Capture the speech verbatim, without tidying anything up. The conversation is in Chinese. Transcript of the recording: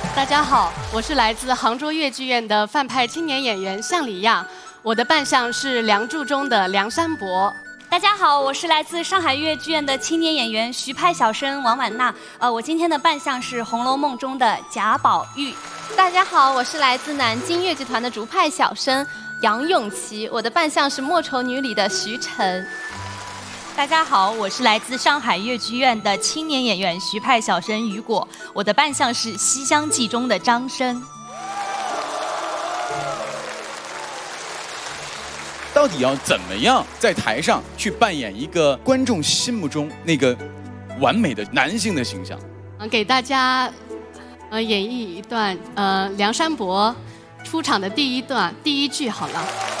大家好，我是来自杭州越剧院的范派青年演员向里亚，我的扮相是《梁祝》中的梁山伯。 大家好，我是来自上海越剧院的青年演员徐派小生王婉娜，呃，我今天的扮相是《红楼梦》中的贾宝玉。 大家好，我是来自南京越剧团的竹派小生杨永琪，我的扮相是《莫愁女》里的徐晨。 大家好，我是来自上海越剧院的青年演员徐派小生雨果，我的扮相是《西厢记》中的张生。 到底要怎么样在台上去扮演一个观众心目中那个完美的男性的形象？ 嗯，给大家呃演绎一段呃梁山伯出场的第一段第一句好了。